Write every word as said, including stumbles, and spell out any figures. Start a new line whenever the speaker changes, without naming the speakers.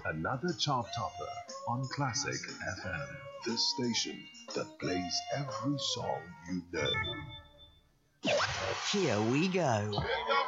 Another chart topper on Classic F M. The station that plays every song you know.
Here we go.